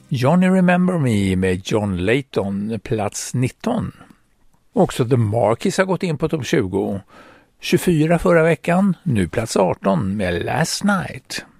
Johnny Remember Me med John Layton, plats 19. Också The Marquis har gått in på topp 20. 24 förra veckan, nu plats 18 med Last Night.